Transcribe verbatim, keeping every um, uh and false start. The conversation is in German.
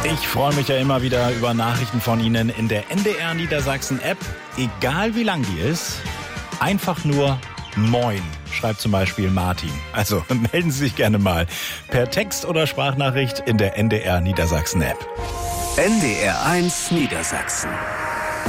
Ich freue mich ja immer wieder über Nachrichten von Ihnen in der N D R Niedersachsen App. Egal wie lang die ist, einfach nur Moin, schreibt zum Beispiel Martin. Also melden Sie sich gerne mal per Text oder Sprachnachricht in der N D R Niedersachsen App. N D R eins Niedersachsen.